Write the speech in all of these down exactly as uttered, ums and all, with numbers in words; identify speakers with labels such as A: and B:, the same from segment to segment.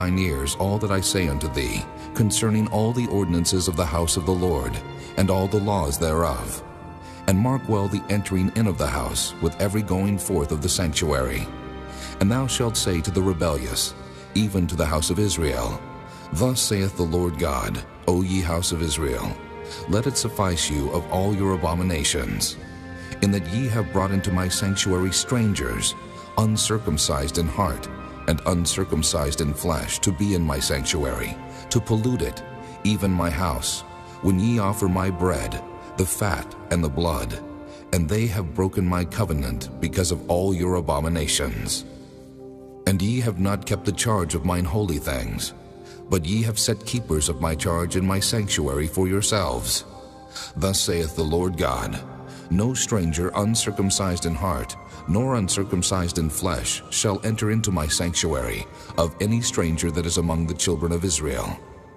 A: thine ears all that I say unto thee concerning all the ordinances of the house of the Lord, and all the laws thereof. And mark well the entering in of the house with every going forth of the sanctuary. And thou shalt say to the rebellious, even to the house of Israel, Thus saith the Lord God, O ye house of Israel, let it suffice you of all your abominations, in that ye have brought into my sanctuary strangers, uncircumcised in heart, and uncircumcised in flesh, to be in my sanctuary, to pollute it, even my house, when ye offer my bread, the fat and the blood, and they have broken my covenant because of all your abominations. And ye have not kept the charge of mine holy things, but ye have set keepers of my charge in my sanctuary for yourselves. Thus saith the Lord God, No stranger uncircumcised in heart, nor uncircumcised in flesh, shall enter into my sanctuary, of any stranger that is among the children of Israel.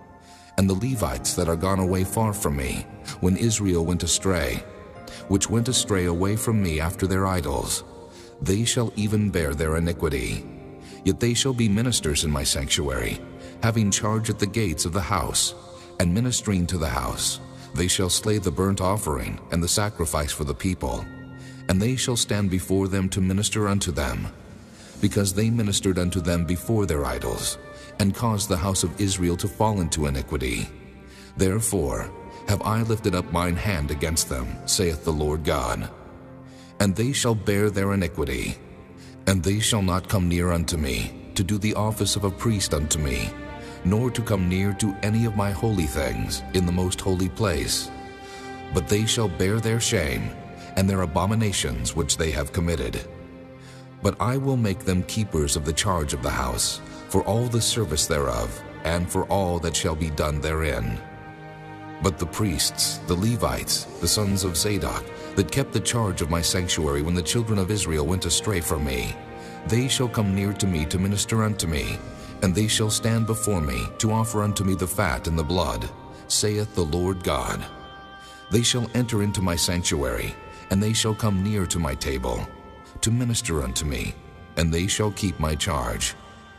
A: And the Levites that are gone away far from me, when Israel went astray, which went astray away from me after their idols, they shall even bear their iniquity. Yet they shall be ministers in my sanctuary, having charge at the gates of the house, and ministering to the house. They shall slay the burnt offering and the sacrifice for the people, and they shall stand before them to minister unto them, because they ministered unto them before their idols, and caused the house of Israel to fall into iniquity. Therefore have I lifted up mine hand against them, saith the Lord God. And they shall bear their iniquity, and they shall not come near unto me, to do the office of a priest unto me, nor to come near to any of my holy things in the most holy place. But they shall bear their shame, and their abominations which they have committed. But I will make them keepers of the charge of the house, for all the service thereof, and for all that shall be done therein. But the priests, the Levites, the sons of Zadok, that kept the charge of my sanctuary when the children of Israel went astray from me, they shall come near to me to minister unto me, and they shall stand before me to offer unto me the fat and the blood, saith the Lord God. They shall enter into my sanctuary, and they shall come near to my table, to minister unto me, and they shall keep my charge.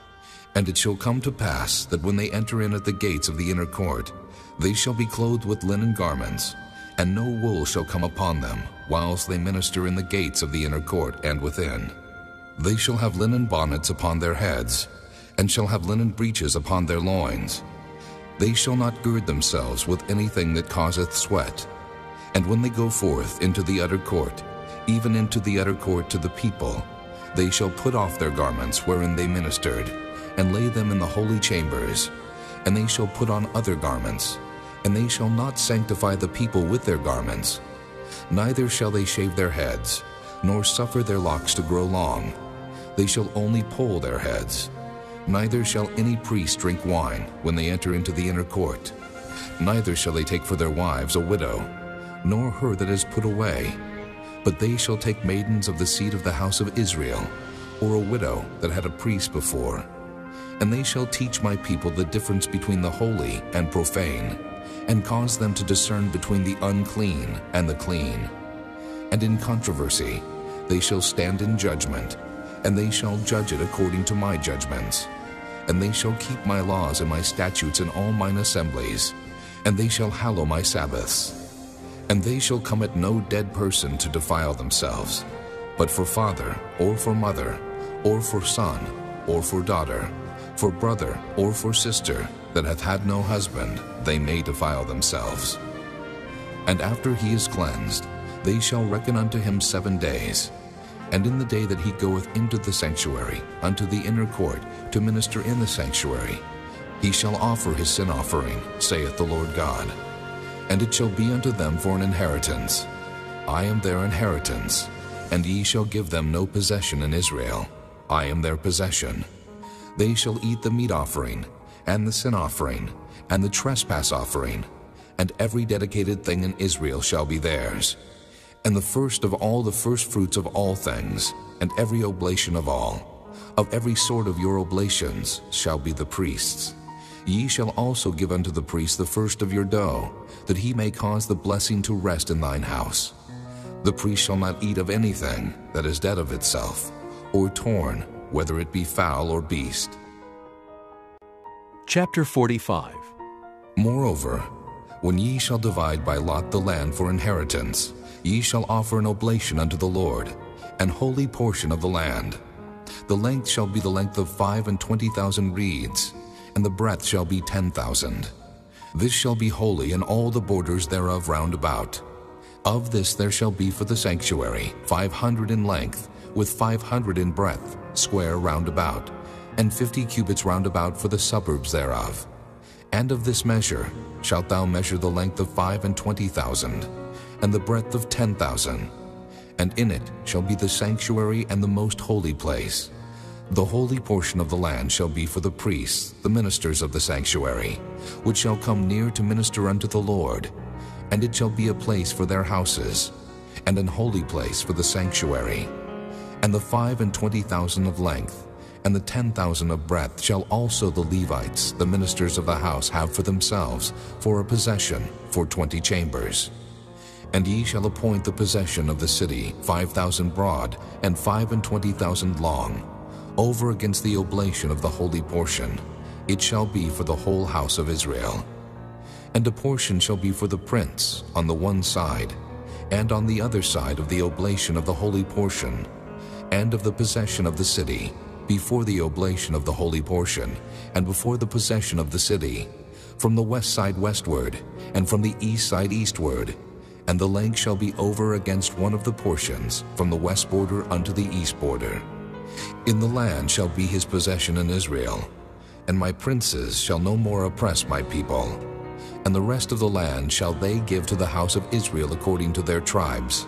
A: And it shall come to pass that when they enter in at the gates of the inner court, they shall be clothed with linen garments, and no wool shall come upon them, whilst they minister in the gates of the inner court and within. They shall have linen bonnets upon their heads, and shall have linen breeches upon their loins. They shall not gird themselves with anything that causeth sweat. And when they go forth into the utter court, even into the utter court to the people, they shall put off their garments wherein they ministered, and lay them in the holy chambers, and they shall put on other garments, and they shall not sanctify the people with their garments. Neither shall they shave their heads, nor suffer their locks to grow long. They shall only poll their heads. Neither shall any priest drink wine when they enter into the inner court. Neither shall they take for their wives a widow, nor her that is put away. But they shall take maidens of the seed of the house of Israel, or a widow that had a priest before. And they shall teach my people the difference between the holy and profane, and cause them to discern between the unclean and the clean. And in controversy they shall stand in judgment, and they shall judge it according to my judgments. And they shall keep my laws and my statutes in all mine assemblies, and they shall hallow my Sabbaths. And they shall come at no dead person to defile themselves, but for father, or for mother, or for son, or for daughter, for brother, or for sister, that hath had no husband, they may defile themselves. And after he is cleansed, they shall reckon unto him seven days. And in the day that he goeth into the sanctuary, unto the inner court, to minister in the sanctuary, he shall offer his sin offering, saith the Lord God. And it shall be unto them for an inheritance. I am their inheritance, and ye shall give them no possession in Israel. I am their possession. They shall eat the meat offering, and the sin offering, and the trespass offering, and every dedicated thing in Israel shall be theirs. And the first of all the firstfruits of all things, and every oblation of all, of every sort of your oblations, shall be the priest's. Ye shall also give unto the priest the first of your dough, that he may cause the blessing to rest in thine house. The priest shall not eat of anything that is dead of itself, or torn, whether it be fowl or beast.
B: Chapter forty-five.
A: Moreover, when ye shall divide by lot the land for inheritance, ye shall offer an oblation unto the Lord, an holy portion of the land. The length shall be the length of five and twenty thousand reeds, and the breadth shall be ten thousand. This shall be holy in all the borders thereof round about. Of this there shall be for the sanctuary five hundred in length, with five hundred in breadth, square round about, and fifty cubits round about for the suburbs thereof. And of this measure shalt thou measure the length of five and twenty thousand, and the breadth of ten thousand. And in it shall be the sanctuary and the most holy place. The holy portion of the land shall be for the priests, the ministers of the sanctuary, which shall come near to minister unto the Lord. And it shall be a place for their houses, and an holy place for the sanctuary. And the five and twenty thousand of length, and the ten thousand of breadth shall also the Levites, the ministers of the house, have for themselves, for a possession, for twenty chambers. And ye shall appoint the possession of the city five thousand broad, and five and twenty thousand long, over against the oblation of the holy portion. It shall be for the whole house of Israel. And a portion shall be for the prince on the one side, and on the other side of the oblation of the holy portion, and of the possession of the city, before the oblation of the holy portion, and before the possession of the city, from the west side westward, and from the east side eastward. And the length shall be over against one of the portions, from the west border unto the east border. In the land shall be his possession in Israel, and my princes shall no more oppress my people. And the rest of the land shall they give to the house of Israel according to their tribes.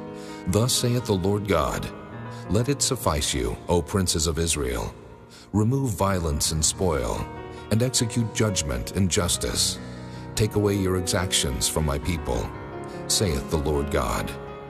A: Thus saith the Lord God, let it suffice you, O princes of Israel. Remove violence and spoil, and execute judgment and justice. Take away your exactions from my people, saith the Lord God.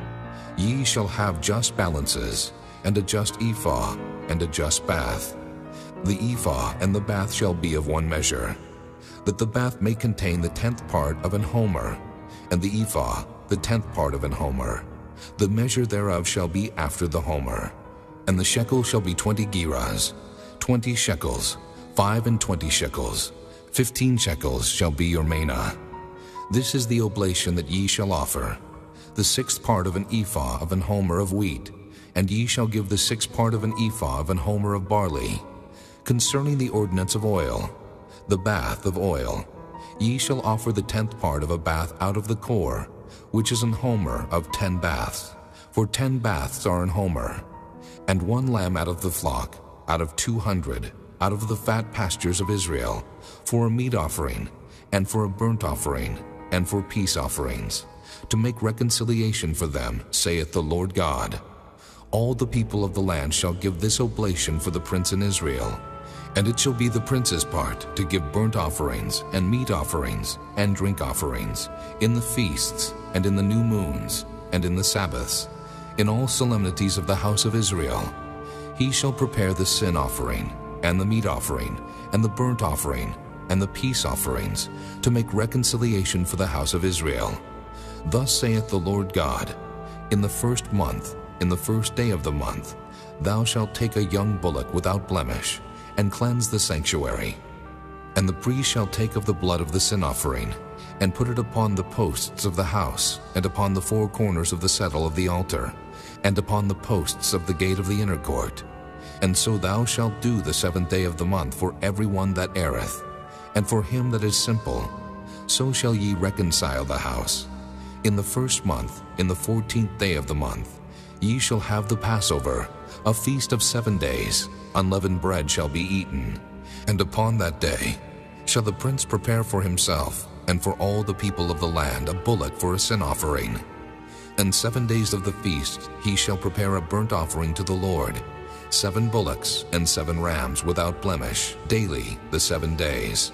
A: Ye shall have just balances, and a just ephah, and a just bath. The ephah and the bath shall be of one measure, that the bath may contain the tenth part of an homer, and the ephah the tenth part of an homer. The measure thereof shall be after the homer. And the shekel shall be twenty gerahs, twenty shekels, five and twenty shekels, fifteen shekels shall be your manah. This is the oblation that ye shall offer, the sixth part of an ephah of an homer of wheat, and ye shall give the sixth part of an ephah of an homer of barley. Concerning the ordinance of oil, the bath of oil, ye shall offer the tenth part of a bath out of the core, which is an homer of ten baths, for ten baths are an homer. And one lamb out of the flock, out of two hundred, out of the fat pastures of Israel, for a meat offering, and for a burnt offering, and for peace offerings, to make reconciliation for them, saith the Lord God. All the people of the land shall give this oblation for the prince in Israel. And it shall be the prince's part to give burnt offerings, and meat offerings, and drink offerings, in the feasts, and in the new moons, and in the Sabbaths, in all solemnities of the house of Israel. He shall prepare the sin offering, and the meat offering, and the burnt offering, and the peace offerings, to make reconciliation for the house of Israel. Thus saith the Lord God, in the first month, in the first day of the month, thou shalt take a young bullock without blemish, and cleanse the sanctuary. And the priest shall take of the blood of the sin offering, and put it upon the posts of the house, and upon the four corners of the settle of the altar, and upon the posts of the gate of the inner court. And so thou shalt do the seventh day of the month for every one that erreth, and for him that is simple. So shall ye reconcile the house. In the first month, in the fourteenth day of the month, ye shall have the Passover, a feast of seven days. Unleavened bread shall be eaten. And upon that day shall the prince prepare for himself, and for all the people of the land, a bullock for a sin offering. And seven days of the feast he shall prepare a burnt offering to the Lord, seven bullocks and seven rams without blemish, daily the seven days.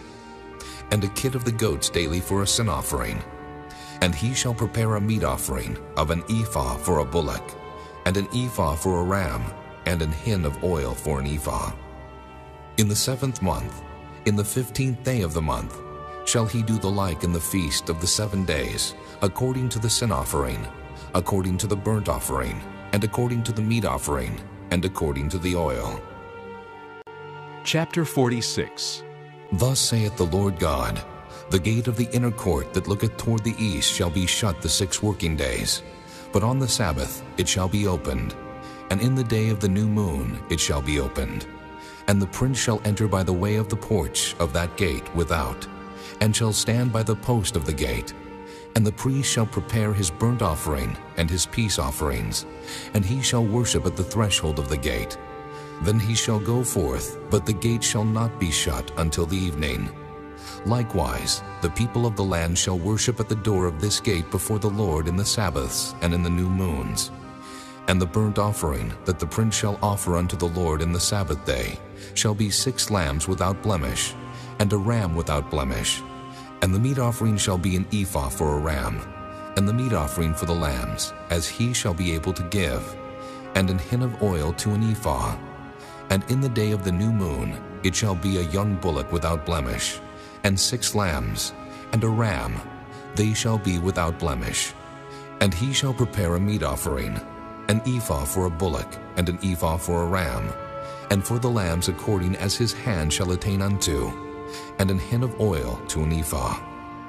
A: And a kid of the goats daily for a sin offering. And he shall prepare a meat offering of an ephah for a bullock, and an ephah for a ram, and an hin of oil for an ephah. In the seventh month, in the fifteenth day of the month, shall he do the like in the feast of the seven days, according to the sin offering, according to the burnt offering, and according to the meat offering, and according to the oil.
B: Chapter forty-six.
A: Thus saith the Lord God, The gate of the inner court that looketh toward the east shall be shut the six working days, but on the Sabbath it shall be opened, and in the day of the new moon it shall be opened. And the prince shall enter by the way of the porch of that gate without, and shall stand by the post of the gate. And the priest shall prepare his burnt offering and his peace offerings, and he shall worship at the threshold of the gate. Then he shall go forth, but the gate shall not be shut until the evening. Likewise, the people of the land shall worship at the door of this gate before the Lord in the Sabbaths and in the new moons. And the burnt offering that the prince shall offer unto the Lord in the Sabbath day shall be six lambs without blemish, and a ram without blemish. And the meat offering shall be an ephah for a ram, and the meat offering for the lambs, as he shall be able to give, and an hin of oil to an ephah. And in the day of the new moon it shall be a young bullock without blemish, and six lambs, and a ram, they shall be without blemish. And he shall prepare a meat offering, an ephah for a bullock, and an ephah for a ram, and for the lambs according as his hand shall attain unto, and an hin of oil to an ephah.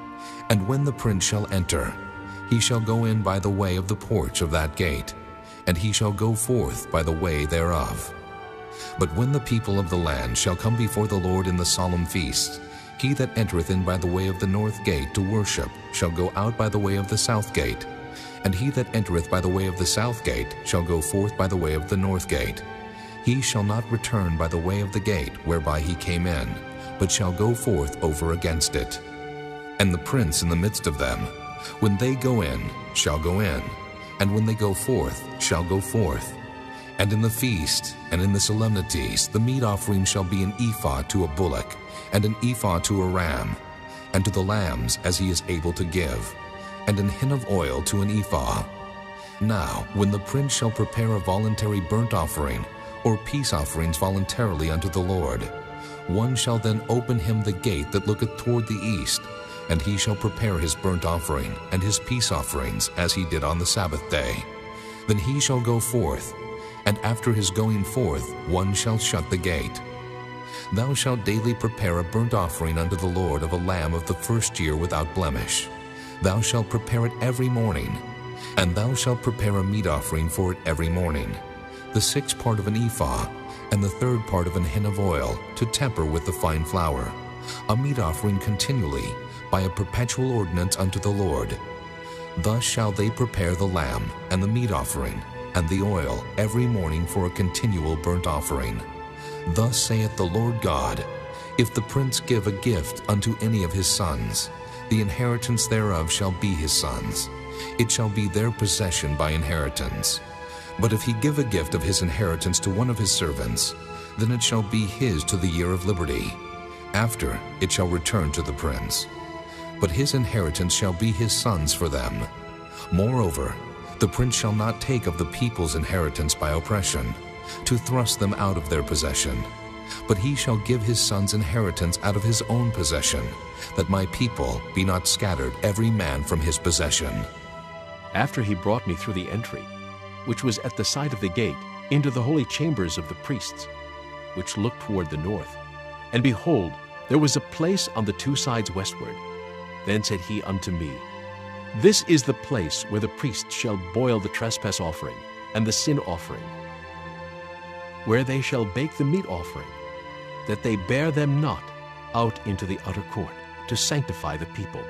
A: And when the prince shall enter, he shall go in by the way of the porch of that gate, and he shall go forth by the way thereof. But when the people of the land shall come before the Lord in the solemn feasts, he that entereth in by the way of the north gate to worship shall go out by the way of the south gate, and he that entereth by the way of the south gate shall go forth by the way of the north gate. He shall not return by the way of the gate whereby he came in, but shall go forth over against it. And the prince in the midst of them, when they go in, shall go in, and when they go forth, shall go forth. And in the feast and in the solemnities the meat offering shall be an ephah to a bullock, and an ephah to a ram, and to the lambs as he is able to give, and an hin of oil to an ephah. Now when the prince shall prepare a voluntary burnt offering, or peace offerings voluntarily unto the Lord, one shall then open him the gate that looketh toward the east, and he shall prepare his burnt offering and his peace offerings as he did on the Sabbath day. Then he shall go forth, and after his going forth one shall shut the gate. Thou shalt daily prepare a burnt offering unto the Lord of a lamb of the first year without blemish. Thou shalt prepare it every morning, and thou shalt prepare a meat offering for it every morning, the sixth part of an ephah, and the third part of an hin of oil, to temper with the fine flour, a meat offering continually, by a perpetual ordinance unto the Lord. Thus shall they prepare the lamb, and the meat offering, and the oil every morning for a continual burnt offering. Thus saith the Lord God, If the prince give a gift unto any of his sons, the inheritance thereof shall be his sons. It shall be their possession by inheritance. But if he give a gift of his inheritance to one of his servants, then it shall be his to the year of liberty. After it shall return to the prince. But his inheritance shall be his sons for them. Moreover, the prince shall not take of the people's inheritance by oppression, to thrust them out of their possession. But he shall give his sons inheritance out of his own possession, that my people be not scattered every man from his possession.
B: After he brought me through the entry, which was at the side of the gate, into the holy chambers of the priests, which looked toward the north. And behold, there was a place on the two sides westward. Then said he unto me, This is the place where the priests shall boil the trespass offering and the sin offering, where they shall bake the meat offering, that they bear them not out into the utter court, to sanctify the people.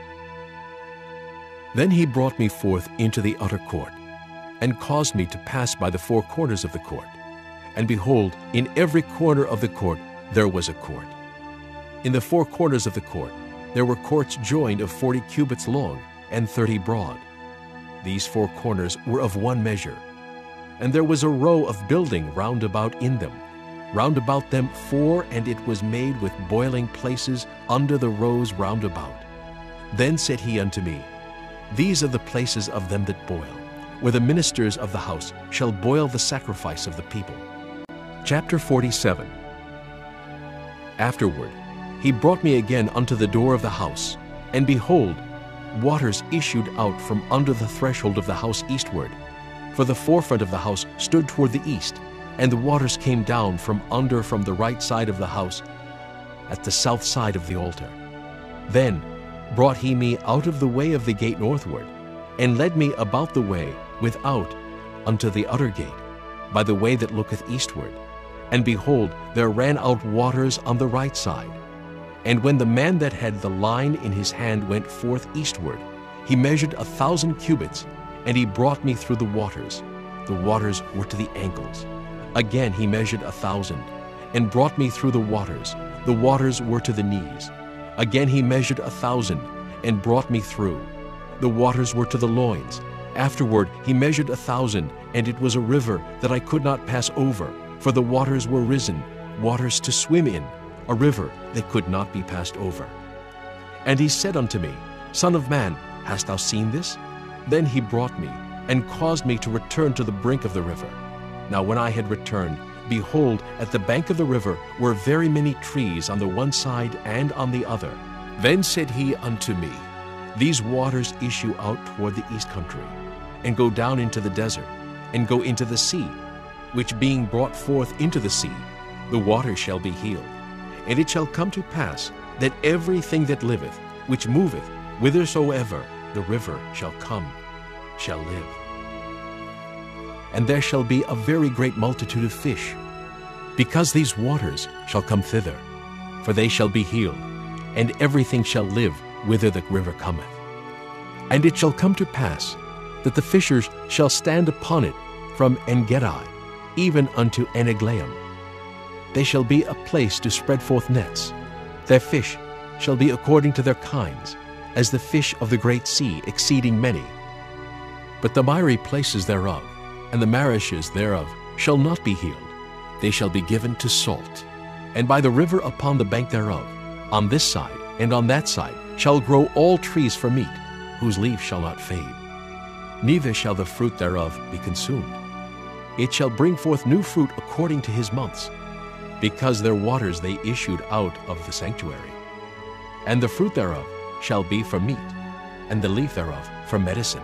B: Then he brought me forth into the utter court, and caused me to pass by the four corners of the court. And behold, in every corner of the court there was a court. In the four corners of the court there were courts joined of forty cubits long and thirty broad. These four corners were of one measure. And there was a row of building round about in them, round about them four, and it was made with boiling places under the rows round about. Then said he unto me, These are the places of them that boil, where the ministers of the house shall boil the sacrifice of the people. Chapter forty-seven. Afterward he brought me again unto the door of the house, and behold, waters issued out from under the threshold of the house eastward. For the forefront of the house stood toward the east, and the waters came down from under from the right side of the house, at the south side of the altar. Then brought he me out of the way of the gate northward, and led me about the way without unto the utter gate, by the way that looketh eastward. And behold, there ran out waters on the right side. And when the man that had the line in his hand went forth eastward, he measured a thousand cubits, and he brought me through the waters. The waters were to the ankles. Again he measured a thousand, and brought me through the waters. The waters were to the knees. Again he measured a thousand, and brought me through. The waters were to the loins. Afterward he measured a thousand, and it was a river that I could not pass over, for the waters were risen, waters to swim in, a river that could not be passed over. And he said unto me, Son of man, hast thou seen this? Then he brought me, and caused me to return to the brink of the river. Now when I had returned, behold, at the bank of the river were very many trees on the one side and on the other. Then said he unto me, These waters issue out toward the east country, and go down into the desert, and go into the sea, which being brought forth into the sea, the water shall be healed. And it shall come to pass that everything that liveth, which moveth, whithersoever the river shall come, shall live. And there shall be a very great multitude of fish, because these waters shall come thither, for they shall be healed, and everything shall live whither the river cometh. And it shall come to pass that the fishers shall stand upon it from En-gedi even unto En-eglaim. They shall be a place to spread forth nets. Their fish shall be according to their kinds, as the fish of the great sea, exceeding many. But the miry places thereof, and the marishes thereof, shall not be healed. They shall be given to salt. And by the river upon the bank thereof, on this side and on that side, shall grow all trees for meat, whose leaf shall not fade. Neither shall the fruit thereof be consumed. It shall bring forth new fruit according to his months, because their waters they issued out of the sanctuary. And the fruit thereof shall be for meat, and the leaf thereof for medicine.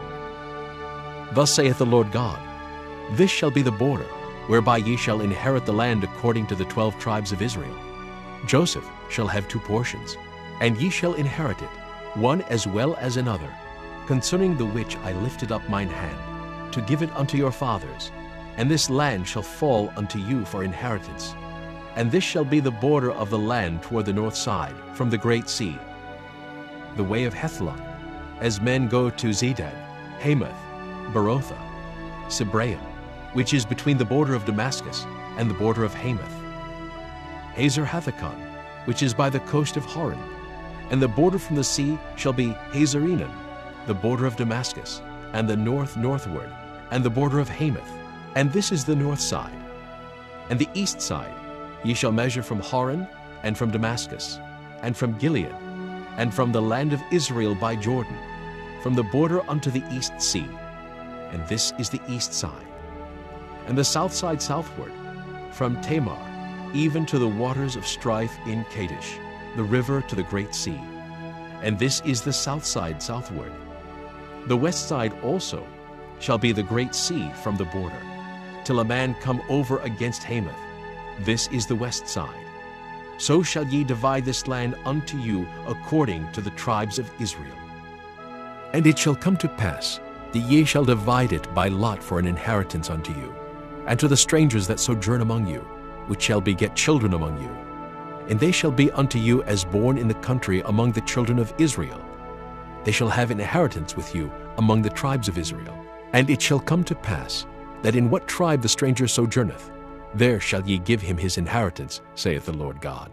B: Thus saith the Lord God, This shall be the border, whereby ye shall inherit the land according to the twelve tribes of Israel. Joseph shall have two portions, and ye shall inherit it, one as well as another, concerning the which I lifted up mine hand, to give it unto your fathers. And this land shall fall unto you for inheritance. And this shall be the border of the land toward the north side, from the great sea, the way of Hethlon, as men go to Zedad, Hamath, Berotha, Sibraim, which is between the border of Damascus and the border of Hamath, Hazar-Hathakon, which is by the coast of Hauran, and the border from the sea shall be Hazarenan, the border of Damascus, and the north northward, and the border of Hamath, and this is the north side. And the east side ye shall measure from Hauran, and from Damascus, and from Gilead, and from the land of Israel by Jordan, from the border unto the east sea. And this is the east side. And the south side southward, from Tamar, even to the waters of strife in Kadesh, the river to the great sea. And this is the south side southward. The west side also shall be the great sea from the border, till a man come over against Hamath. This is the west side. So shall ye divide this land unto you according to the tribes of Israel. And it shall come to pass that ye shall divide it by lot for an inheritance unto you, and to the strangers that sojourn among you, which shall beget children among you. And they shall be unto you as born in the country among the children of Israel. They shall have inheritance with you among the tribes of Israel. And it shall come to pass that in what tribe the stranger sojourneth, there shall ye give him his inheritance, saith the Lord God.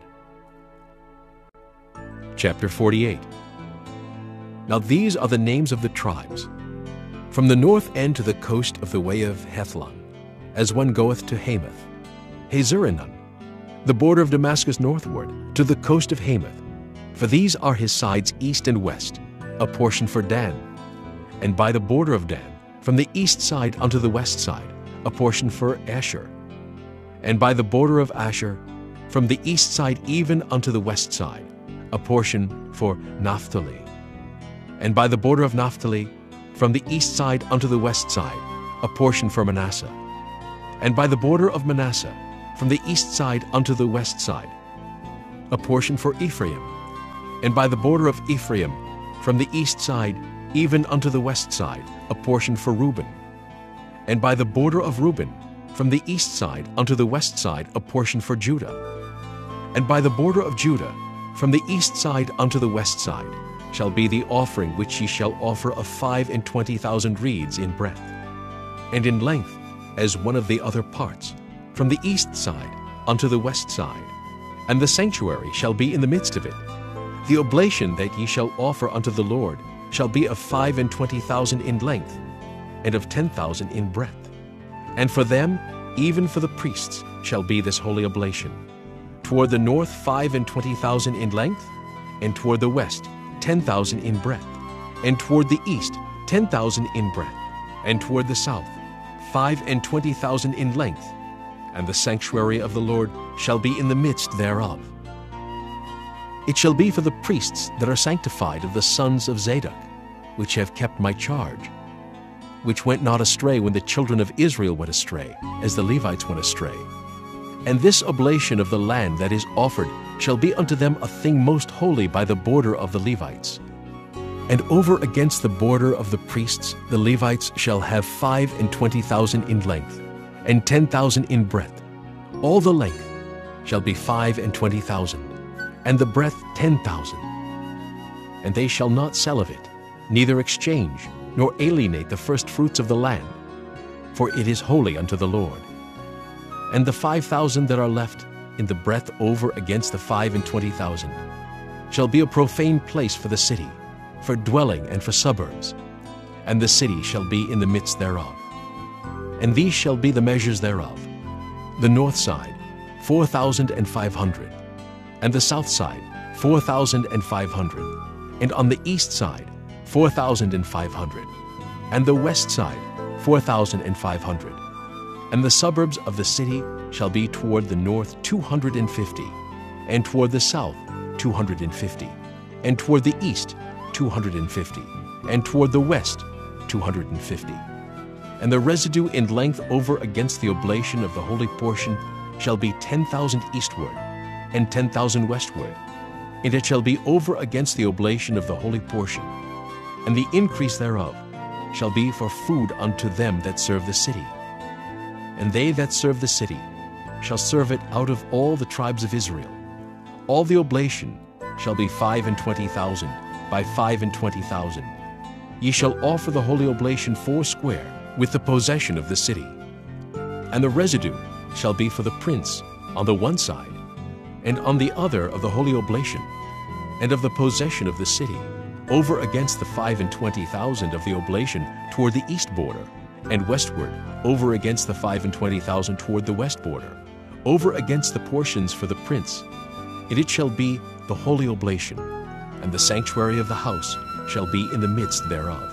B: Chapter forty-eight. Now these are the names of the tribes. From the north end to the coast of the way of Hethlon, as one goeth to Hamath, Hazarenan, the border of Damascus northward, to the coast of Hamath. For these are his sides east and west, a portion for Dan. And by the border of Dan, from the east side unto the west side, a portion for Asher. And by the border of Asher, from the east side even unto the west side, a portion for Naphtali. And by the border of Naphtali, from the east side unto the west side, a portion for Manasseh. And by the border of Manasseh, from the east side unto the west side, a portion for Ephraim. And by the border of Ephraim, from the east side even unto the west side, a portion for Reuben. And by the border of Reuben, from the east side unto the west side, a portion for Judah. And by the border of Judah, from the east side unto the west side, shall be the offering which ye shall offer of five and twenty thousand reeds in breadth, and in length as one of the other parts, from the east side unto the west side. And the sanctuary shall be in the midst of it. The oblation that ye shall offer unto the Lord shall be of five and twenty thousand in length, and of ten thousand in breadth. And for them, even for the priests, shall be this holy oblation. Toward the north five and twenty thousand in length, and toward the west ten thousand in breadth, and toward the east ten thousand in breadth, and toward the south five and twenty thousand in length. And the sanctuary of the Lord shall be in the midst thereof. It shall be for the priests that are sanctified of the sons of Zadok, which have kept my charge, which went not astray when the children of Israel went astray, as the Levites went astray. And this oblation of the land that is offered shall be unto them a thing most holy by the border of the Levites. And over against the border of the priests the Levites shall have five and twenty thousand in length, and ten thousand in breadth. All the length shall be five and twenty thousand, and the breadth ten thousand. And they shall not sell of it, neither exchange, nor alienate the first fruits of the land, for it is holy unto the Lord. And the five thousand that are left in the breadth over against the five and twenty thousand shall be a profane place for the city, for dwelling and for suburbs, and the city shall be in the midst thereof. And these shall be the measures thereof: the north side four thousand and five hundred, and the south side four thousand and five hundred, and on the east side four thousand and five hundred, and the west side four thousand and five hundred. And the suburbs of the city shall be toward the north two hundred and fifty, and toward the south two hundred and fifty, and toward the east two hundred and fifty, and toward the west two hundred and fifty. And the residue in length over against the oblation of the holy portion shall be ten thousand eastward, and ten thousand westward, and it shall be over against the oblation of the holy portion. And the increase thereof shall be for food unto them that serve the city. And they that serve the city shall serve it out of all the tribes of Israel. All the oblation shall be five and twenty thousand by five and twenty thousand. Ye shall offer the holy oblation foursquare with the possession of the city. And the residue shall be for the prince on the one side, and on the other of the holy oblation, and of the possession of the city, over against the five and twenty thousand of the oblation toward the east border, and westward over against the five and twenty thousand toward the west border, over against the portions for the prince. And it shall be the holy oblation, and the sanctuary of the house shall be in the midst thereof.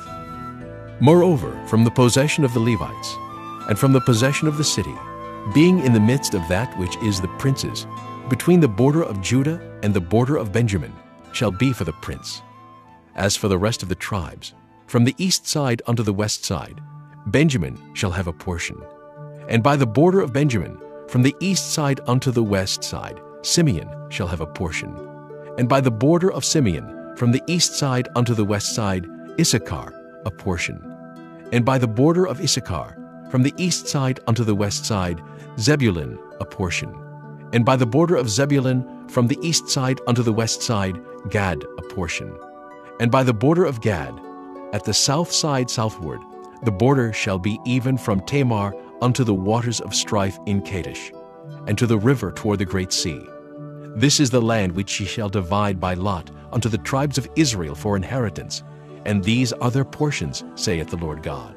B: Moreover, from the possession of the Levites, and from the possession of the city, being in the midst of that which is the prince's, between the border of Judah and the border of Benjamin, shall be for the prince. As for the rest of the tribes, from the east side unto the west side, Benjamin shall have a portion. And by the border of Benjamin, from the east side unto the west side, Simeon shall have a portion. And by the border of Simeon, from the east side unto the west side, Issachar a portion. And by the border of Issachar, from the east side unto the west side, Zebulun a portion. And by the border of Zebulun, from the east side unto the west side, Gad a portion. And by the border of Gad, at the south side southward, the border shall be even from Tamar unto the waters of strife in Kadesh, and to the river toward the great sea. This is the land which ye shall divide by lot unto the tribes of Israel for inheritance, and these are their portions, saith the Lord God.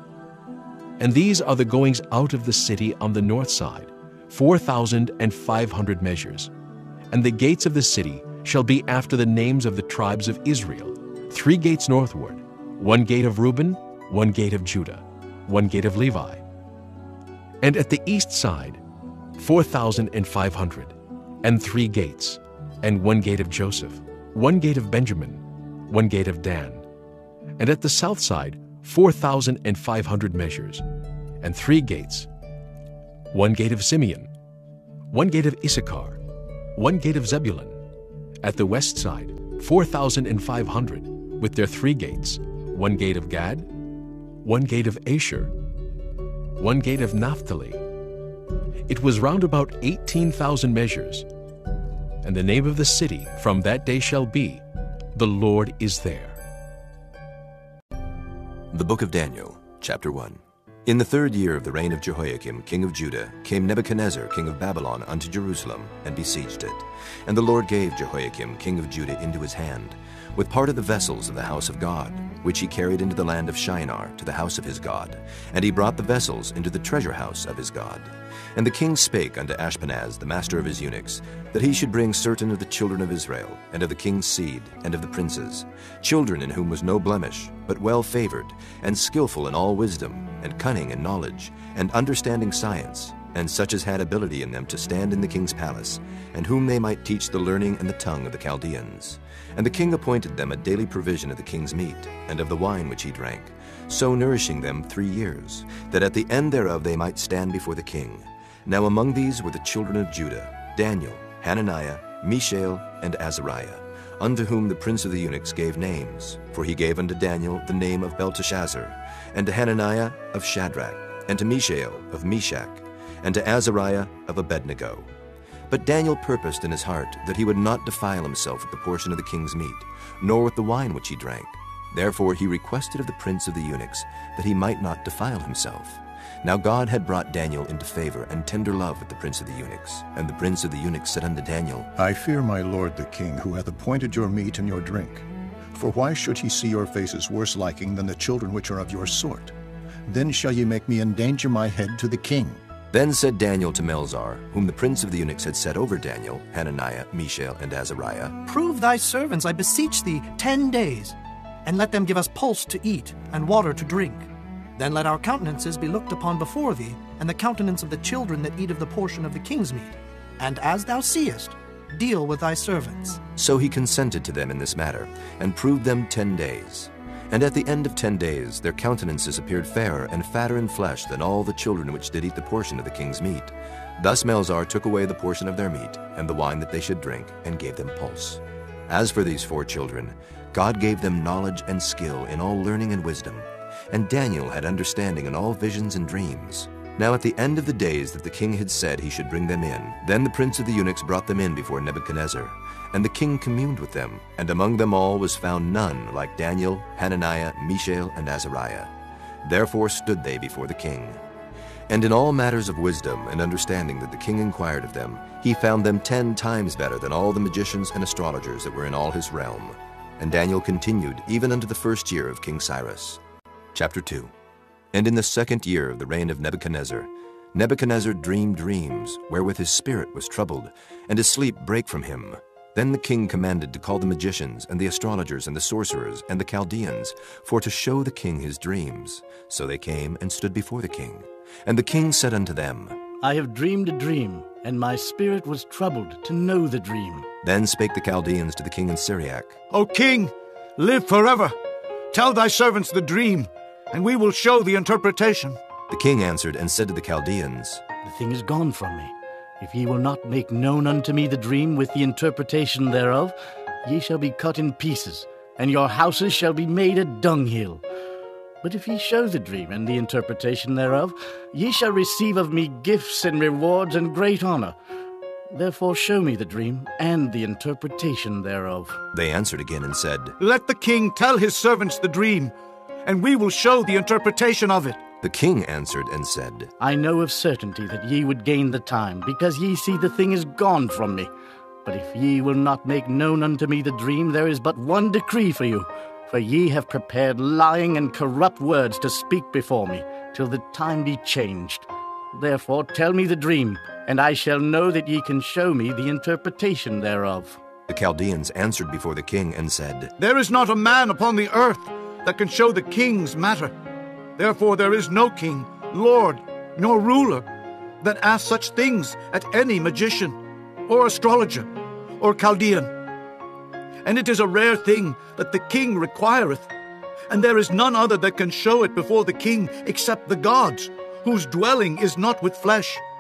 B: And these are the goings out of the city on the north side, four thousand and five hundred measures. And the gates of the city shall be after the names of the tribes of Israel, three gates northward, one gate of Reuben, one gate of Judah, one gate of Levi. And at the east side, four thousand and five hundred, and three gates, and one gate of Joseph, one gate of Benjamin, one gate of Dan. And at the south side, four thousand and five hundred measures, and three gates, one gate of Simeon, one gate of Issachar, one gate of Zebulun. At the west side, four thousand five hundred, with their three gates, one gate of Gad, one gate of Asher, one gate of Naphtali. It was round about eighteen thousand measures. And the name of the city from that day shall be, The Lord is there.
C: The Book of Daniel, chapter one. In the third year of the reign of Jehoiakim, king of Judah, came Nebuchadnezzar, king of Babylon, unto Jerusalem, and besieged it. And the Lord gave Jehoiakim, king of Judah, into his hand, with part of the vessels of the house of God, which he carried into the land of Shinar, to the house of his God. And he brought the vessels into the treasure house of his God. And the king spake unto Ashpenaz, the master of his eunuchs, that he should bring certain of the children of Israel, and of the king's seed, and of the princes, children in whom was no blemish, but well favored, and skillful in all wisdom, and cunning in knowledge, and understanding science, and such as had ability in them to stand in the king's palace, and whom they might teach the learning and the tongue of the Chaldeans. And the king appointed them a daily provision of the king's meat, and of the wine which he drank, so nourishing them three years, that at the end thereof they might stand before the king. Now among these were the children of Judah, Daniel, Hananiah, Mishael, and Azariah, unto whom the prince of the eunuchs gave names. For he gave unto Daniel the name of Belteshazzar, and to Hananiah of Shadrach, and to Mishael of Meshach, and to Azariah of Abednego. But Daniel purposed in his heart that he would not defile himself with the portion of the king's meat, nor with the wine which he drank. Therefore he requested of the prince of the eunuchs that he might not defile himself. Now God had brought Daniel into favor and tender love with the prince of the eunuchs. And the prince of the eunuchs said unto Daniel,
D: I fear my lord the king, who hath appointed your meat and your drink. For why should he see your faces worse liking than the children which are of your sort? Then shall ye make me endanger my head to the king.
C: Then said Daniel to Melzar, whom the prince of the eunuchs had set over Daniel, Hananiah, Mishael, and Azariah,
E: Prove thy servants, I beseech thee, ten days, and let them give us pulse to eat and water to drink. Then let our countenances be looked upon before thee, and the countenance of the children that eat of the portion of the king's meat. And as thou seest, deal with thy servants.
C: So he consented to them in this matter, and proved them ten days. And at the end of ten days their countenances appeared fairer and fatter in flesh than all the children which did eat the portion of the king's meat. Thus Melzar took away the portion of their meat, and the wine that they should drink, and gave them pulse. As for these four children, God gave them knowledge and skill in all learning and wisdom. And Daniel had understanding in all visions and dreams. Now at the end of the days that the king had said he should bring them in, then the prince of the eunuchs brought them in before Nebuchadnezzar. And the king communed with them, and among them all was found none like Daniel, Hananiah, Mishael, and Azariah. Therefore stood they before the king. And in all matters of wisdom and understanding that the king inquired of them, he found them ten times better than all the magicians and astrologers that were in all his realm. And Daniel continued even unto the first year of King Cyrus. Chapter two. And in the second year of the reign of Nebuchadnezzar, Nebuchadnezzar dreamed dreams, wherewith his spirit was troubled, and his sleep brake from him. Then the king commanded to call the magicians, and the astrologers, and the sorcerers, and the Chaldeans, for to show the king his dreams. So they came and stood before the king. And the king said unto them,
F: I have dreamed a dream, and my spirit was troubled to know the dream.
C: Then spake the Chaldeans to the king in Syriac,
G: O king, live forever. Tell thy servants the dream, and we will show the interpretation.
C: The king answered and said to the Chaldeans,
F: The thing is gone from me. If ye will not make known unto me the dream with the interpretation thereof, ye shall be cut in pieces, and your houses shall be made a dunghill. But if ye show the dream and the interpretation thereof, ye shall receive of me gifts and rewards and great honor. Therefore show me the dream and the interpretation thereof.
C: They answered again and said,
G: Let the king tell his servants the dream, and we will show the interpretation of it.
C: The king answered and said,
F: I know of certainty that ye would gain the time, because ye see the thing is gone from me. But if ye will not make known unto me the dream, there is but one decree for you. For ye have prepared lying and corrupt words to speak before me, till the time be changed. Therefore tell me the dream, and I shall know that ye can show me the interpretation thereof.
C: The Chaldeans answered before the king and said,
G: There is not a man upon the earth that can show the king's matter. Therefore there is no king, lord, nor ruler that asks such things at any magician, or astrologer, or Chaldean. And it is a rare thing that the king requireth, and there is none other that can show it before the king except the gods, whose dwelling is not with flesh.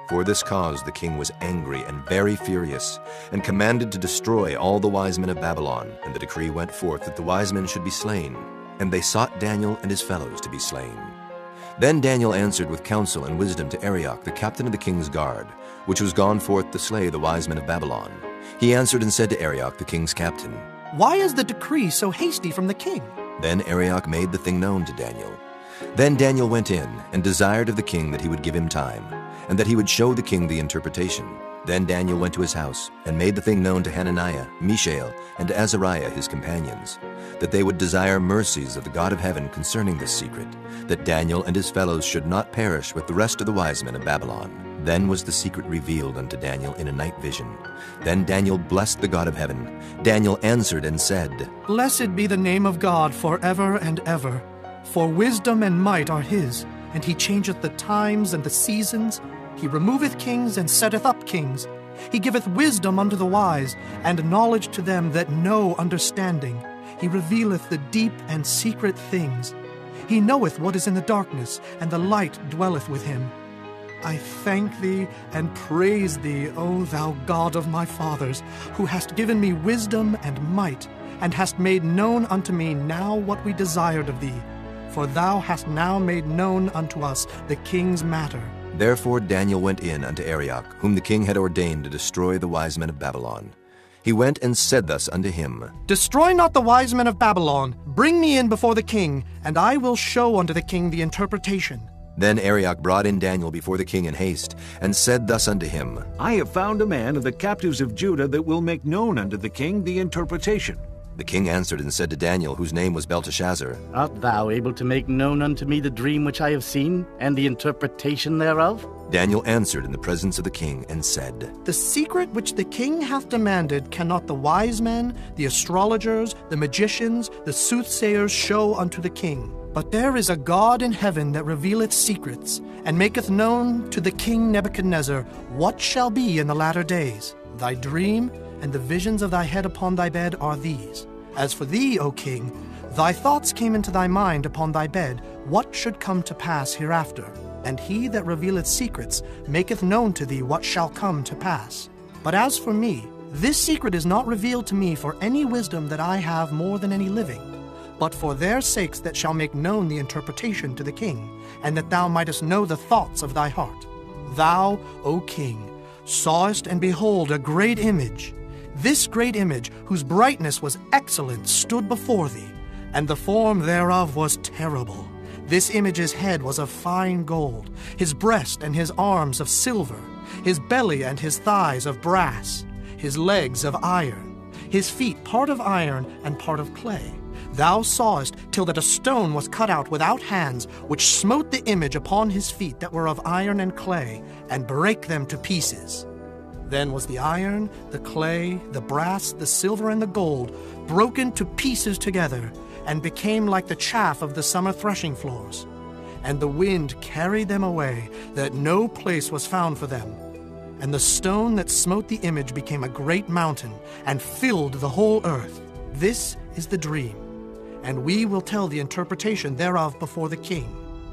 C: For this cause the king was angry and very furious, and commanded to destroy all the wise men of Babylon, and the decree went forth that the wise men should be slain. And they sought Daniel and his fellows to be slain. Then Daniel answered with counsel and wisdom to Arioch, the captain of the king's guard, which was gone forth to slay the wise men of Babylon. He answered and said to Arioch, the king's captain,
E: Why is the decree so hasty from the king?
C: Then Arioch made the thing known to Daniel. Then Daniel went in and desired of the king that he would give him time, and that he would show the king the interpretation. Then Daniel went to his house and made the thing known to Hananiah, Mishael, and to Azariah his companions, that they would desire mercies of the God of heaven concerning this secret, that Daniel and his fellows should not perish with the rest of the wise men of Babylon. Then was the secret revealed unto Daniel in a night vision. Then Daniel blessed the God of heaven. Daniel answered and said,
E: Blessed be the name of God forever and ever. For wisdom and might are his, and he changeth the times and the seasons. He removeth kings and setteth up kings. He giveth wisdom unto the wise, and knowledge to them that know understanding. He revealeth the deep and secret things. He knoweth what is in the darkness, and the light dwelleth with him. I thank thee and praise thee, O thou God of my fathers, who hast given me wisdom and might, and hast made known unto me now what we desired of thee. For thou hast now made known unto us the king's matter.
C: Therefore Daniel went in unto Arioch, whom the king had ordained to destroy the wise men of Babylon. He went and said thus unto him,
E: Destroy not the wise men of Babylon. Bring me in before the king, and I will show unto the king the interpretation.
C: Then Arioch brought in Daniel before the king in haste, and said thus unto him,
H: I have found a man of the captives of Judah that will make known unto the king the interpretation.
C: The king answered and said to Daniel, whose name was Belteshazzar,
F: Art thou able to make known unto me the dream which I have seen, and the interpretation thereof?
C: Daniel answered in the presence of the king, and said,
E: The secret which the king hath demanded cannot the wise men, the astrologers, the magicians, the soothsayers show unto the king. But there is a God in heaven that revealeth secrets, and maketh known to the king Nebuchadnezzar what shall be in the latter days. Thy dream and the visions of thy head upon thy bed are these. As for thee, O king, thy thoughts came into thy mind upon thy bed, what should come to pass hereafter. And he that revealeth secrets maketh known to thee what shall come to pass. But as for me, this secret is not revealed to me for any wisdom that I have more than any living, but for their sakes that shall make known the interpretation to the king, and that thou mightest know the thoughts of thy heart. Thou, O king, sawest and behold a great image. This great image, whose brightness was excellent, stood before thee, and the form thereof was terrible. This image's head was of fine gold, his breast and his arms of silver, his belly and his thighs of brass, his legs of iron, his feet part of iron and part of clay. Thou sawest till that a stone was cut out without hands, which smote the image upon his feet that were of iron and clay, and brake them to pieces. Then was the iron, the clay, the brass, the silver, and the gold broken to pieces together, and became like the chaff of the summer threshing floors. And the wind carried them away, that no place was found for them. And the stone that smote the image became a great mountain, and filled the whole earth. This is the dream, and we will tell the interpretation thereof before the king.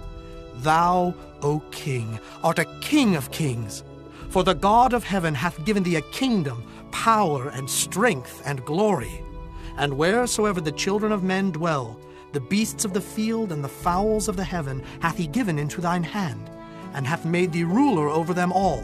E: Thou, O king, art a king of kings. For the God of heaven hath given thee a kingdom, power, and strength, and glory. And wheresoever the children of men dwell, the beasts of the field and the fowls of the heaven hath he given into thine hand, and hath made thee ruler over them all.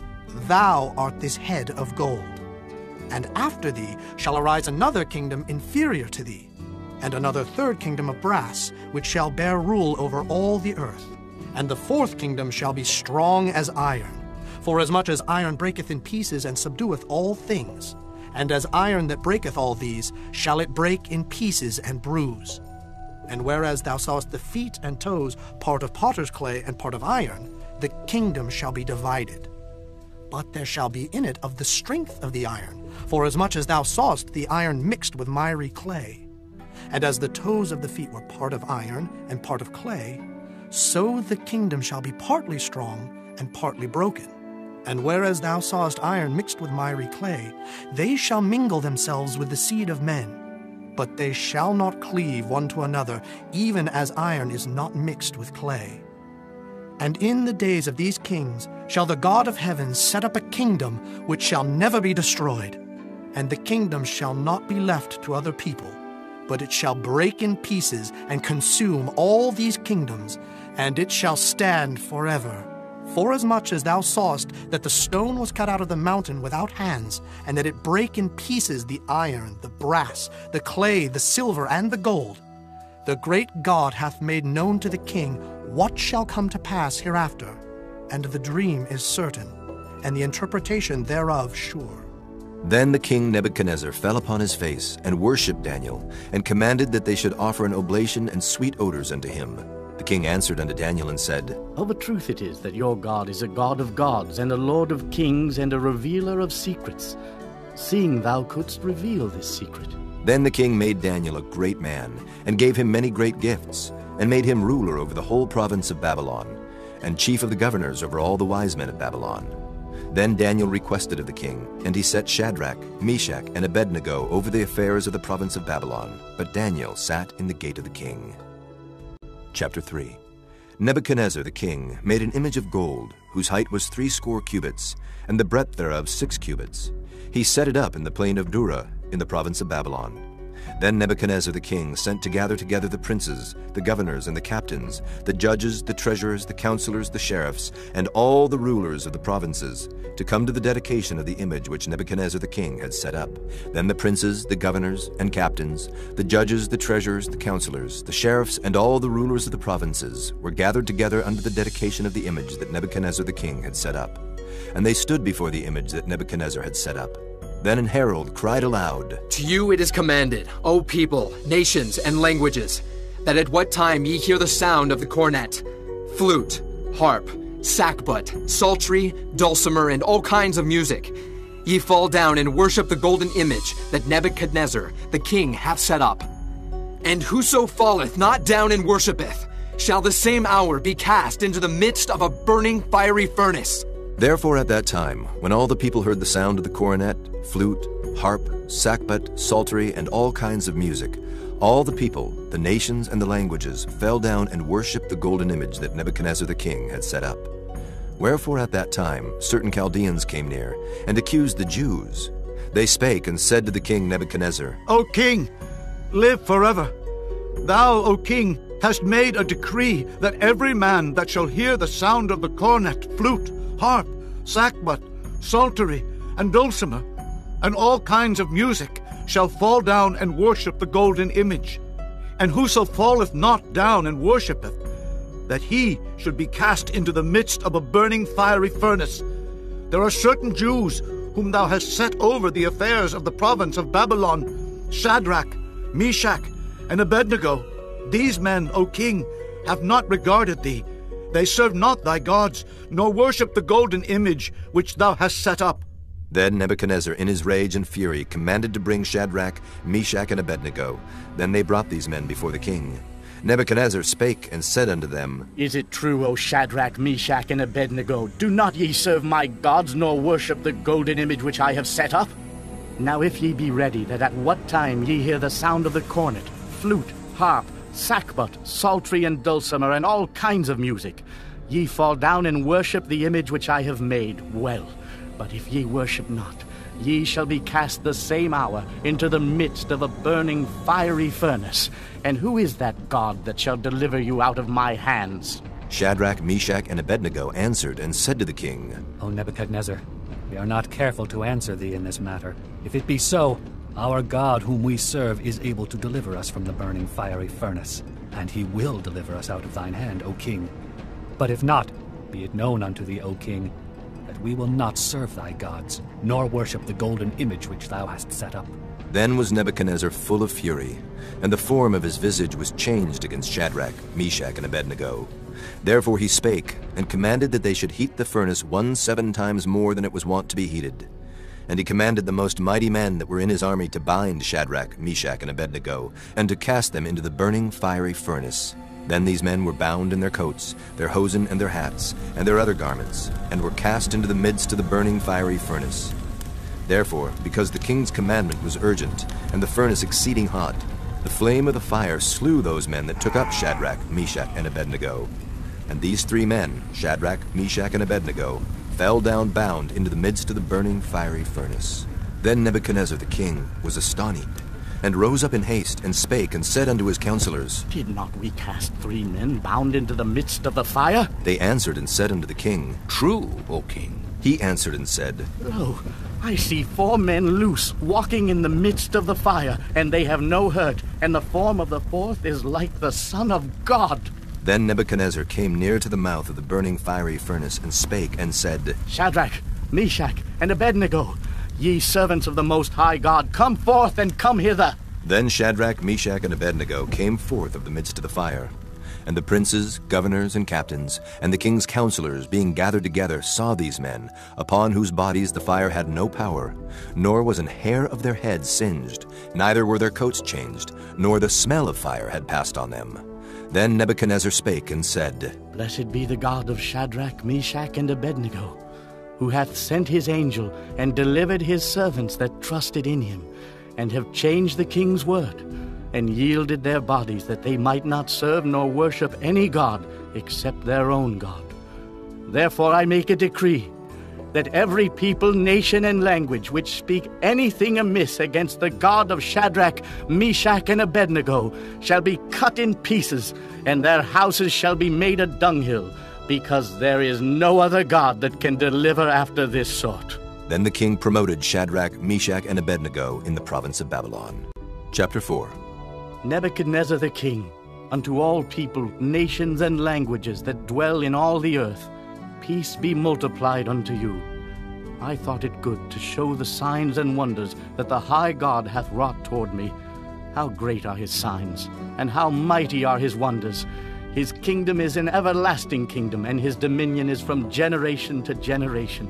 E: Thou art this head of gold. And after thee shall arise another kingdom inferior to thee, and another third kingdom of brass, which shall bear rule over all the earth. And the fourth kingdom shall be strong as iron. For as much as iron breaketh in pieces and subdueth all things, and as iron that breaketh all these, shall it break in pieces and bruise. And whereas thou sawest the feet and toes, part of potter's clay and part of iron, the kingdom shall be divided. But there shall be in it of the strength of the iron, for as much as thou sawest the iron mixed with miry clay. And as the toes of the feet were part of iron and part of clay, so the kingdom shall be partly strong and partly broken. And whereas thou sawest iron mixed with miry clay, they shall mingle themselves with the seed of men. But they shall not cleave one to another, even as iron is not mixed with clay. And in the days of these kings shall the God of heaven set up a kingdom which shall never be destroyed. And the kingdom shall not be left to other people, but it shall break in pieces and consume all these kingdoms, and it shall stand forever. Forasmuch as thou sawest that the stone was cut out of the mountain without hands, and that it brake in pieces the iron, the brass, the clay, the silver, and the gold, the great God hath made known to the king what shall come to pass hereafter, and the dream is certain, and the interpretation thereof sure.
C: Then the king Nebuchadnezzar fell upon his face, and worshipped Daniel, and commanded that they should offer an oblation and sweet odors unto him. The king answered unto Daniel and said,
F: Of a truth it is that your God is a God of gods, and a Lord of kings, and a revealer of secrets, seeing thou couldst reveal this secret.
C: Then the king made Daniel a great man, and gave him many great gifts, and made him ruler over the whole province of Babylon, and chief of the governors over all the wise men of Babylon. Then Daniel requested of the king, and he set Shadrach, Meshach, and Abednego over the affairs of the province of Babylon. But Daniel sat in the gate of the king. Chapter three. Nebuchadnezzar the king made an image of gold, whose height was threescore cubits, and the breadth thereof six cubits. He set it up in the plain of Dura, in the province of Babylon. Then Nebuchadnezzar the king sent to gather together the princes, the governors, and the captains, the judges, the treasurers, the counselors, the sheriffs, and all the rulers of the provinces, to come to the dedication of the image which Nebuchadnezzar the king had set up. Then the princes, the governors, and captains, the judges, the treasurers, the counselors, the sheriffs, and all the rulers of the provinces were gathered together unto the dedication of the image that Nebuchadnezzar the king had set up. And they stood before the image that Nebuchadnezzar had set up. Then an herald cried aloud,
I: To you it is commanded, O people, nations, and languages, that at what time ye hear the sound of the cornet, flute, harp, sackbut, psaltery, dulcimer, and all kinds of music, ye fall down and worship the golden image that Nebuchadnezzar the king hath set up. And whoso falleth not down and worshipeth, shall the same hour be cast into the midst of a burning fiery furnace.
C: Therefore at that time, when all the people heard the sound of the cornet, flute, harp, sackbut, psaltery, and all kinds of music, all the people, the nations, and the languages fell down and worshipped the golden image that Nebuchadnezzar the king had set up. Wherefore at that time certain Chaldeans came near, and accused the Jews. They spake and said to the king Nebuchadnezzar,
G: O king, live forever. Thou, O king, hast made a decree that every man that shall hear the sound of the cornet, flute, harp, sackbut, psaltery, and dulcimer, and all kinds of music, shall fall down and worship the golden image. And whoso falleth not down and worshippeth, that he should be cast into the midst of a burning fiery furnace. There are certain Jews whom thou hast set over the affairs of the province of Babylon, Shadrach, Meshach, and Abednego. These men, O king, have not regarded thee. They serve not thy gods, nor worship the golden image which thou hast set up.
C: Then Nebuchadnezzar in his rage and fury commanded to bring Shadrach, Meshach, and Abednego. Then they brought these men before the king. Nebuchadnezzar spake and said unto them,
F: Is it true, O Shadrach, Meshach, and Abednego, do not ye serve my gods, nor worship the golden image which I have set up? Now if ye be ready, that at what time ye hear the sound of the cornet, flute, harp, sackbut, psaltery, and dulcimer, and all kinds of music, ye fall down and worship the image which I have made, well. But if ye worship not, ye shall be cast the same hour into the midst of a burning fiery furnace. And who is that God that shall deliver you out of my hands?
C: Shadrach, Meshach, and Abednego answered and said to the king,
J: O Nebuchadnezzar, we are not careful to answer thee in this matter. If it be so, our God whom we serve is able to deliver us from the burning fiery furnace, and he will deliver us out of thine hand, O king. But if not, be it known unto thee, O king, that we will not serve thy gods, nor worship the golden image which thou hast set up.
C: Then was Nebuchadnezzar full of fury, and the form of his visage was changed against Shadrach, Meshach, and Abednego. Therefore he spake, and commanded that they should heat the furnace one seven times more than it was wont to be heated. And he commanded the most mighty men that were in his army to bind Shadrach, Meshach, and Abednego, and to cast them into the burning fiery furnace. Then these men were bound in their coats, their hosen, and their hats, and their other garments, and were cast into the midst of the burning fiery furnace. Therefore, because the king's commandment was urgent, and the furnace exceeding hot, the flame of the fire slew those men that took up Shadrach, Meshach, and Abednego. And these three men, Shadrach, Meshach, and Abednego, fell down bound into the midst of the burning fiery furnace. Then Nebuchadnezzar the king was astonished, and rose up in haste, and spake, and said unto his counselors,
F: Did not we cast three men bound into the midst of the fire?
C: They answered and said unto the king,
A: True, O king.
C: He answered and said,
F: Lo, I see four men loose, walking in the midst of the fire, and they have no hurt, and the form of the fourth is like the Son of God.
C: Then Nebuchadnezzar came near to the mouth of the burning fiery furnace, and spake, and said,
F: Shadrach, Meshach, and Abednego, ye servants of the Most High God, come forth and come hither.
C: Then Shadrach, Meshach, and Abednego came forth of the midst of the fire. And the princes, governors, and captains, and the king's counselors, being gathered together, saw these men, upon whose bodies the fire had no power, nor was an hair of their heads singed, neither were their coats changed, nor the smell of fire had passed on them. Then Nebuchadnezzar spake and said,
F: Blessed be the God of Shadrach, Meshach, and Abednego, who hath sent his angel, and delivered his servants that trusted in him, and have changed the king's word, and yielded their bodies, that they might not serve nor worship any god except their own God. Therefore I make a decree, that every people, nation, and language which speak anything amiss against the God of Shadrach, Meshach, and Abednego shall be cut in pieces, and their houses shall be made a dunghill, because there is no other God that can deliver after this sort.
C: Then the king promoted Shadrach, Meshach, and Abednego in the province of Babylon. Chapter four.
F: Nebuchadnezzar the king, unto all people, nations, and languages that dwell in all the earth, peace be multiplied unto you. I thought it good to show the signs and wonders that the high God hath wrought toward me. How great are his signs, and how mighty are his wonders! His kingdom is an everlasting kingdom, and his dominion is from generation to generation.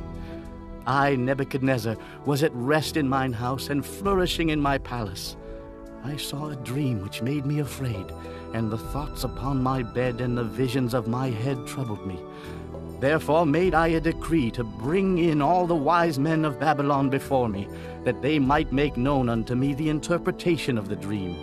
F: I, Nebuchadnezzar, was at rest in mine house, and flourishing in my palace. I saw a dream which made me afraid, and the thoughts upon my bed and the visions of my head troubled me. Therefore made I a decree to bring in all the wise men of Babylon before me, that they might make known unto me the interpretation of the dream.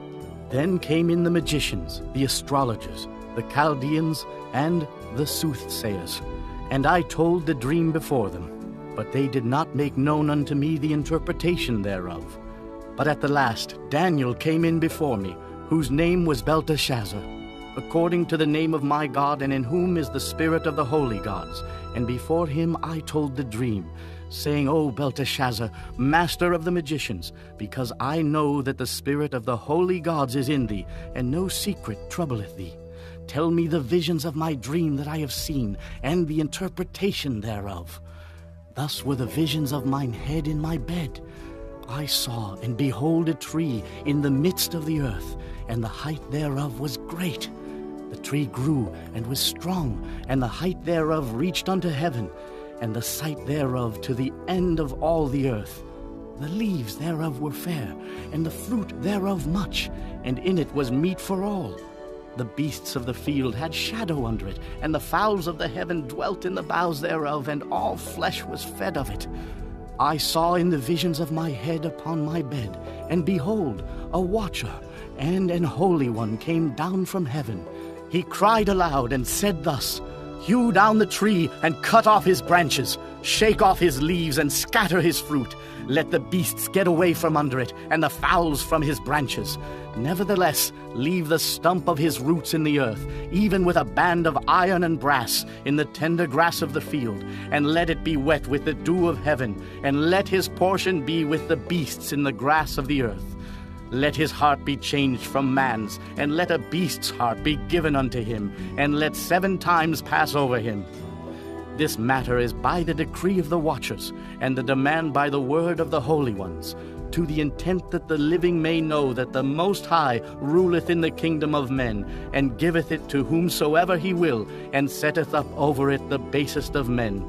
F: Then came in the magicians, the astrologers, the Chaldeans, and the soothsayers, and I told the dream before them. But they did not make known unto me the interpretation thereof. But at the last Daniel came in before me, whose name was Belteshazzar, according to the name of my God, and in whom is the spirit of the holy gods. And before him I told the dream, saying, O Belteshazzar, master of the magicians, because I know that the spirit of the holy gods is in thee, and no secret troubleth thee. Tell me the visions of my dream that I have seen, and the interpretation thereof. Thus were the visions of mine head in my bed. I saw, and behold, a tree in the midst of the earth, and the height thereof was great. The tree grew, and was strong, and the height thereof reached unto heaven, and the sight thereof to the end of all the earth. The leaves thereof were fair, and the fruit thereof much, and in it was meat for all. The beasts of the field had shadow under it, and the fowls of the heaven dwelt in the boughs thereof, and all flesh was fed of it. I saw in the visions of my head upon my bed, and behold, a watcher, and an holy one came down from heaven. He cried aloud, and said thus, Hew down the tree, and cut off his branches, shake off his leaves, and scatter his fruit. Let the beasts get away from under it, and the fowls from his branches. Nevertheless, leave the stump of his roots in the earth, even with a band of iron and brass, in the tender grass of the field, and let it be wet with the dew of heaven, and let his portion be with the beasts in the grass of the earth. Let his heart be changed from man's, and let a beast's heart be given unto him, and let seven times pass over him. This matter is by the decree of the watchers, and the demand by the word of the holy ones, to the intent that the living may know that the Most High ruleth in the kingdom of men, and giveth it to whomsoever he will, and setteth up over it the basest of men.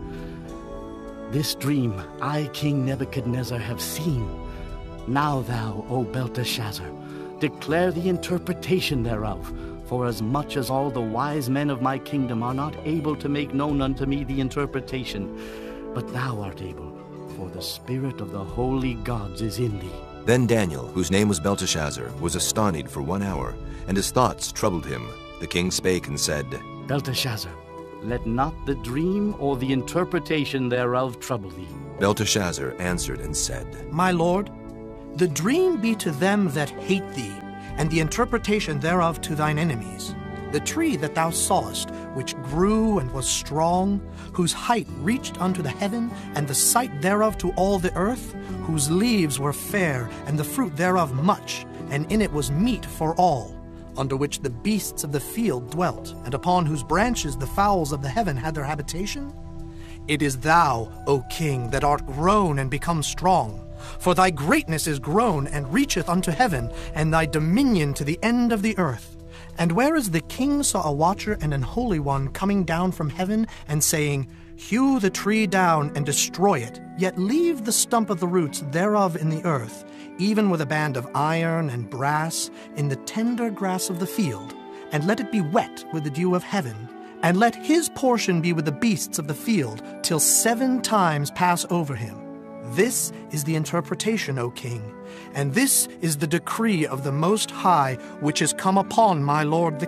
F: This dream I, King Nebuchadnezzar, have seen. Now thou, O Belteshazzar, declare the interpretation thereof, for as much as all the wise men of my kingdom are not able to make known unto me the interpretation, but thou art able, for the spirit of the holy gods is in thee.
C: Then Daniel, whose name was Belteshazzar, was astonished for one hour, and his thoughts troubled him. The king spake and said,
F: Belteshazzar, let not the dream or the interpretation thereof trouble thee.
C: Belteshazzar answered and said,
E: My lord, the dream be to them that hate thee, and the interpretation thereof to thine enemies. The tree that thou sawest, which grew and was strong, whose height reached unto the heaven, and the sight thereof to all the earth, whose leaves were fair, and the fruit thereof much, and in it was meat for all, under which the beasts of the field dwelt, and upon whose branches the fowls of the heaven had their habitation? It is thou, O king, that art grown and become strong. For thy greatness is grown and reacheth unto heaven, and thy dominion to the end of the earth. And whereas the king saw a watcher and an holy one coming down from heaven, and saying, Hew the tree down and destroy it, yet leave the stump of the roots thereof in the earth, even with a band of iron and brass, in the tender grass of the field, and let it be wet with the dew of heaven, and let his portion be with the beasts of the field, till seven times pass over him. This is the interpretation, O king, and this is the decree of the Most High, which is come upon my lord the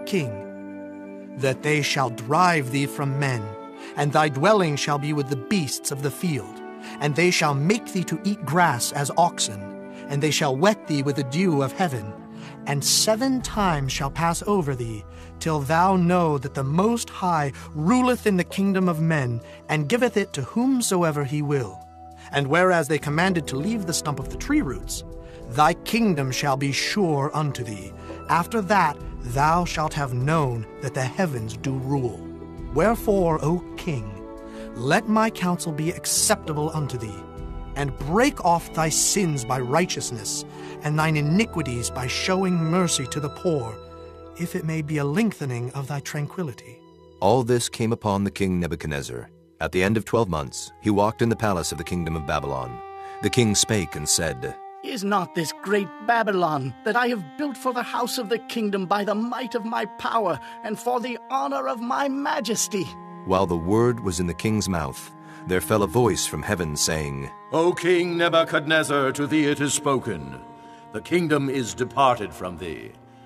E: king, that they shall drive thee from men, and thy dwelling shall be with the beasts of the field, and they shall make thee to eat grass as oxen, and they shall wet thee with the dew of heaven, and seven times shall pass over thee, till thou know that the Most High ruleth in the kingdom of men, and giveth it to whomsoever he will. And whereas they commanded to leave the stump of the tree roots, thy kingdom shall be sure unto thee. After that thou shalt have known that the heavens do rule. Wherefore, O king, let my counsel be acceptable unto thee, and break off thy sins by righteousness, and thine iniquities by showing mercy to the poor, if it may be a lengthening of thy tranquility.
C: All this came upon the king Nebuchadnezzar. At the end of twelve months, he walked in the palace of the kingdom of Babylon. The king spake and said,
F: Is not this great Babylon, that I have built for the house of the kingdom by the might of my power, and for the honor of my majesty?
C: While the word was in the king's mouth, there fell a voice from heaven, saying,
K: O King Nebuchadnezzar, to thee it is spoken, the kingdom is departed from thee.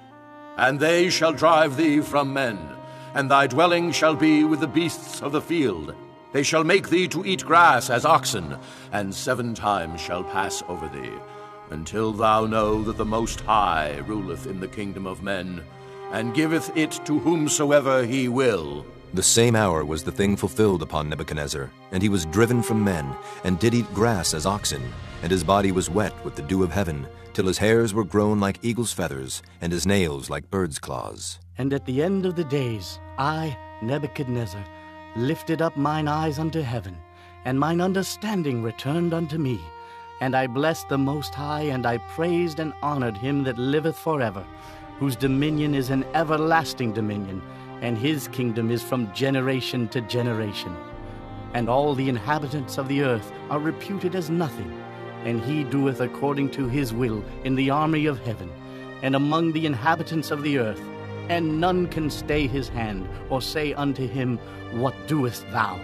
K: And they shall drive thee from men, and thy dwelling shall be with the beasts of the field. They shall make thee to eat grass as oxen, and seven times shall pass over thee, until thou know that the Most High ruleth in the kingdom of men, and giveth it to whomsoever he will.
C: The same hour was the thing fulfilled upon Nebuchadnezzar, and he was driven from men, and did eat grass as oxen, and his body was wet with the dew of heaven, till his hairs were grown like eagle's feathers, and his nails like bird's claws.
F: And at the end of the days, I, Nebuchadnezzar, lifted up mine eyes unto heaven, and mine understanding returned unto me. And I blessed the Most High, and I praised and honored him that liveth forever, whose dominion is an everlasting dominion, and his kingdom is from generation to generation. And all the inhabitants of the earth are reputed as nothing, and he doeth according to his will in the army of heaven, and among the inhabitants of the earth, and none can stay his hand, or say unto him, What doest thou?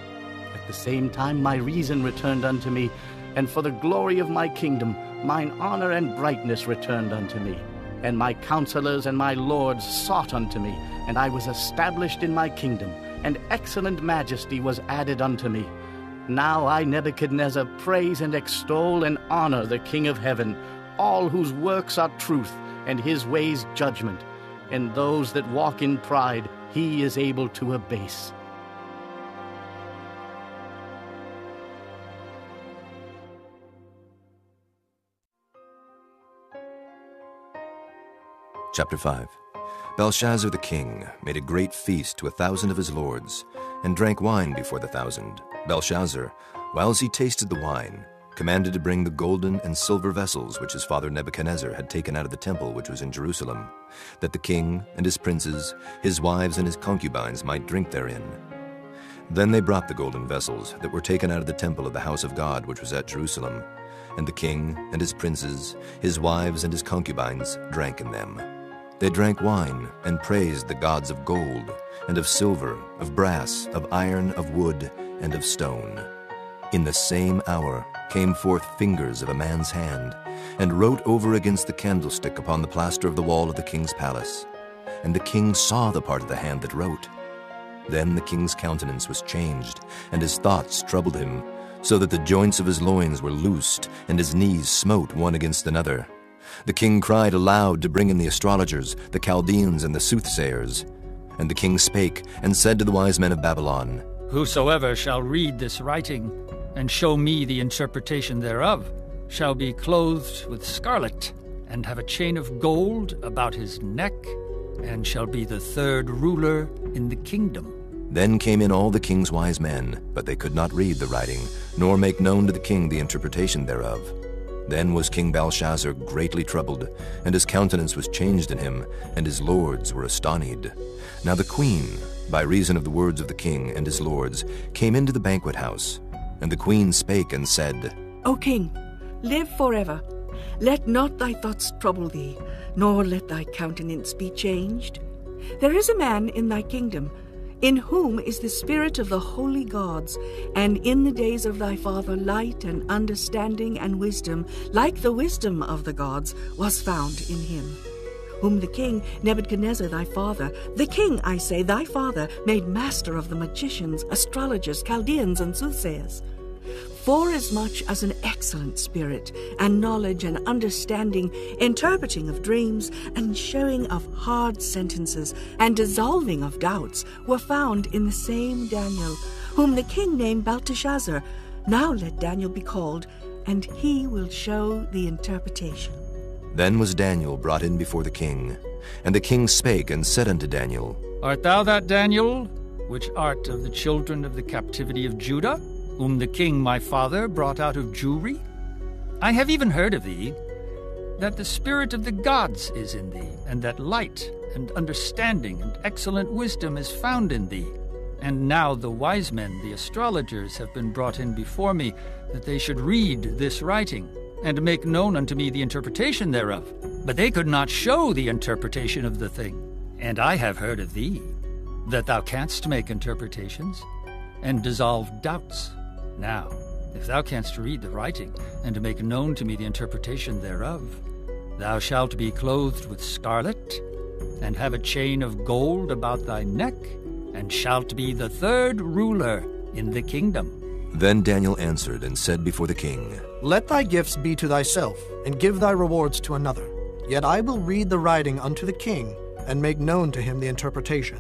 F: At the same time my reason returned unto me, and for the glory of my kingdom mine honor and brightness returned unto me. And my counselors and my lords sought unto me, and I was established in my kingdom, and excellent majesty was added unto me. Now I, Nebuchadnezzar, praise and extol and honor the King of heaven, all whose works are truth, and his ways judgment. And those that walk in pride he is able to abase.
C: Chapter five. Belshazzar the king made a great feast to a thousand of his lords, and drank wine before the thousand. Belshazzar, whiles he tasted the wine, commanded to bring the golden and silver vessels which his father Nebuchadnezzar had taken out of the temple which was in Jerusalem, that the king and his princes, his wives and his concubines might drink therein. Then they brought the golden vessels that were taken out of the temple of the house of God which was at Jerusalem, and the king and his princes, his wives and his concubines drank in them. They drank wine and praised the gods of gold, and of silver, of brass, of iron, of wood, and of stone. In the same hour came forth fingers of a man's hand, and wrote over against the candlestick upon the plaster of the wall of the king's palace. And the king saw the part of the hand that wrote. Then the king's countenance was changed, and his thoughts troubled him, so that the joints of his loins were loosed, and his knees smote one against another. The king cried aloud to bring in the astrologers, the Chaldeans, and the soothsayers. And the king spake, and said to the wise men of Babylon,
L: Whosoever shall read this writing, and show me the interpretation thereof, shall be clothed with scarlet, and have a chain of gold about his neck, and shall be the third ruler in the kingdom.
C: Then came in all the king's wise men, but they could not read the writing, nor make known to the king the interpretation thereof. Then was King Belshazzar greatly troubled, and his countenance was changed in him, and his lords were astonied. Now the queen, by reason of the words of the king and his lords, came into the banquet house. And the queen spake and said,
M: O king, live forever. Let not thy thoughts trouble thee, nor let thy countenance be changed. There is a man in thy kingdom, in whom is the spirit of the holy gods, and in the days of thy father light and understanding and wisdom, like the wisdom of the gods, was found in him, whom the king Nebuchadnezzar thy father, the king, I say, thy father, made master of the magicians, astrologers, Chaldeans, and soothsayers. Forasmuch as an excellent spirit, and knowledge and understanding, interpreting of dreams, and showing of hard sentences, and dissolving of doubts, were found in the same Daniel, whom the king named Belteshazzar. Now let Daniel be called, and he will show the interpretation.
C: Then was Daniel brought in before the king. And the king spake and said unto Daniel,
L: Art thou that Daniel, which art of the children of the captivity of Judah, whom the king my father brought out of Jewry? I have even heard of thee, that the spirit of the gods is in thee, and that light and understanding and excellent wisdom is found in thee. And now the wise men, the astrologers, have been brought in before me, that they should read this writing, and make known unto me the interpretation thereof. But they could not show the interpretation of the thing. And I have heard of thee, that thou canst make interpretations, and dissolve doubts. Now, if thou canst read the writing, and to make known to me the interpretation thereof, thou shalt be clothed with scarlet, and have a chain of gold about thy neck, and shalt be the third ruler in the kingdom.
C: Then Daniel answered and said before the king,
E: Let thy gifts be to thyself, and give thy rewards to another. Yet I will read the writing unto the king, and make known to him the interpretation.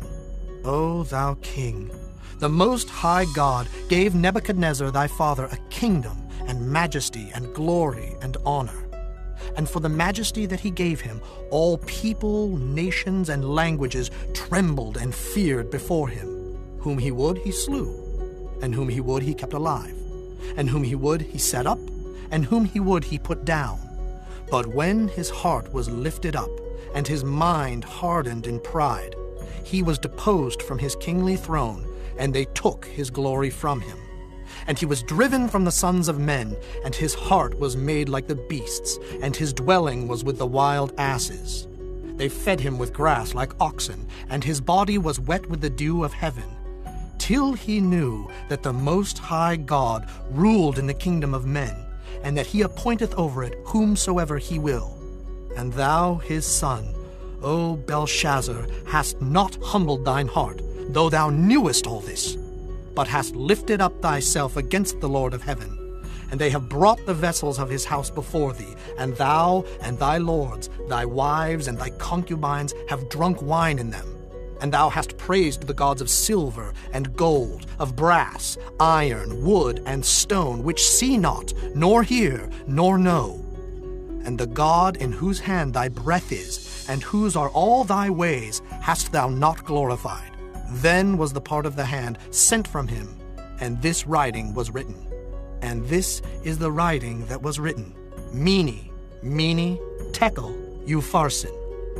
E: O thou king, the Most High God gave Nebuchadnezzar thy father a kingdom, and majesty, and glory, and honor. And for the majesty that he gave him, all people, nations, and languages trembled and feared before him. Whom he would, he slew, and whom he would, he kept alive, and whom he would, he set up, and whom he would, he put down. But when his heart was lifted up, and his mind hardened in pride, he was deposed from his kingly throne, and they took his glory from him. And he was driven from the sons of men, and his heart was made like the beasts, and his dwelling was with the wild asses. They fed him with grass like oxen, and his body was wet with the dew of heaven, till he knew that the Most High God ruled in the kingdom of men, and that he appointeth over it whomsoever he will. And thou, his son, O Belshazzar, hast not humbled thine heart, though thou knewest all this, but hast lifted up thyself against the Lord of heaven. And they have brought the vessels of his house before thee, and thou and thy lords, thy wives and thy concubines have drunk wine in them. And thou hast praised the gods of silver and gold, of brass, iron, wood, and stone, which see not, nor hear, nor know. And the God in whose hand thy breath is, and whose are all thy ways, hast thou not glorified. Then was the part of the hand sent from him, and this writing was written. And this is the writing that was written. Mene, Mene, Tekel, Upharsin.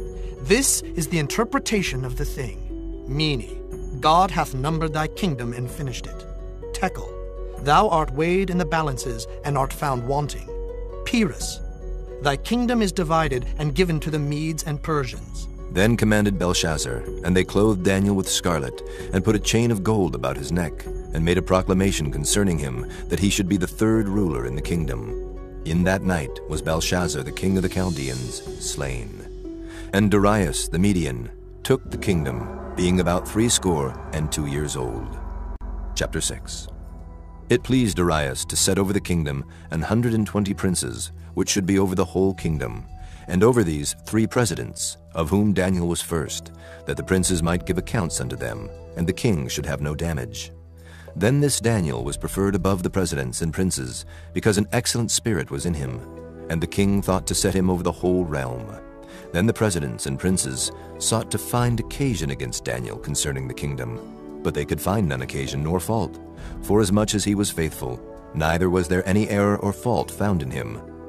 E: This is the interpretation of the thing. Mene, God hath numbered thy kingdom and finished it. Tekel, thou art weighed in the balances and art found wanting. Peres, thy kingdom is divided and given to the Medes and Persians.
C: Then commanded Belshazzar, and they clothed Daniel with scarlet, and put a chain of gold about his neck, and made a proclamation concerning him, that he should be the third ruler in the kingdom. In that night was Belshazzar the king of the Chaldeans slain. And Darius the Median took the kingdom, being about threescore and two years old. Chapter six. It pleased Darius to set over the kingdom an hundred and twenty princes, which should be over the whole kingdom, and over these three presidents, of whom Daniel was first, that the princes might give accounts unto them, and the king should have no damage. Then this Daniel was preferred above the presidents and princes, because an excellent spirit was in him, and the king thought to set him over the whole realm. Then the presidents and princes sought to find occasion against Daniel concerning the kingdom, but they could find none occasion nor fault, forasmuch as he was faithful, neither was there any error or fault found in him.